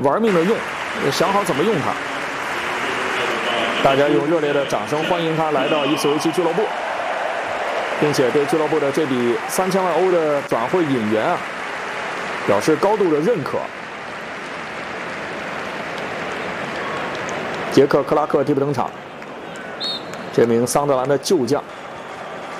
玩命的用，想好怎么用他。大家用热烈的掌声欢迎他来到伊斯维奇俱乐部，并且对俱乐部的这笔3000万欧的转会引援表示高度的认可。杰克·克拉克替补登场，这名桑德兰的旧将